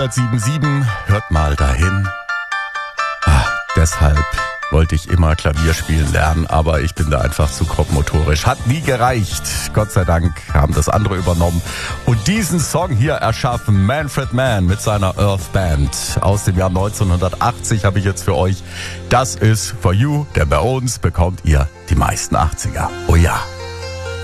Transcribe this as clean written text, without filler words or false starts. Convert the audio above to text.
107.7, hört mal dahin. Deshalb wollte ich immer Klavier spielen lernen, aber ich bin da einfach zu grobmotorisch. Hat nie gereicht. Gott sei Dank haben das andere übernommen. Und diesen Song hier erschaffen Manfred Mann mit seiner Earth Band aus dem Jahr 1980 habe ich jetzt für euch. Das ist For You, denn bei uns bekommt ihr die meisten 80er. Oh ja.